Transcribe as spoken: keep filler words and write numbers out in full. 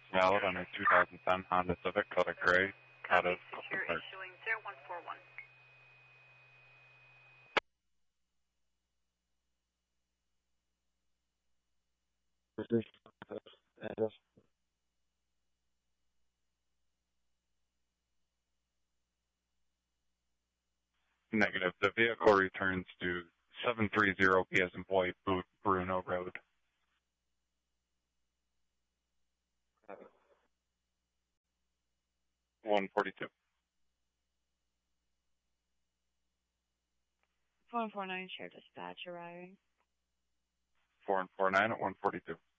valid on a two thousand ten Honda Civic, color gray, out of Copeland Park. Issuing zero one four one. Address. Negative. The vehicle returns to seven three zero P as in boy, Bruno Road. one forty-two. four four nine, share dispatch arriving. four and four nine at one forty-two.